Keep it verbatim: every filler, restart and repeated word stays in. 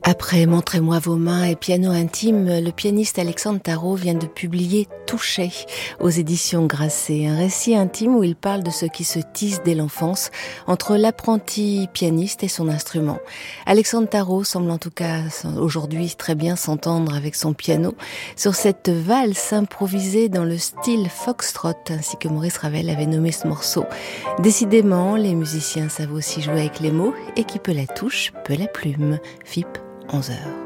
Après Montrez-moi vos mains et Piano intime, le pianiste Alexandre Tarot vient de publier Touché aux éditions Grasset, un récit intime où il parle de ce qui se tisse dès l'enfance entre l'apprenti pianiste et son instrument. Alexandre Tarot semble en tout cas aujourd'hui très bien s'entendre avec son piano sur cette valse improvisée dans le style foxtrot, ainsi que Maurice Ravel avait nommé ce morceau. Décidément, les musiciens savent aussi jouer avec les mots et qui peut la touche peut la plume. F I P, onze heures.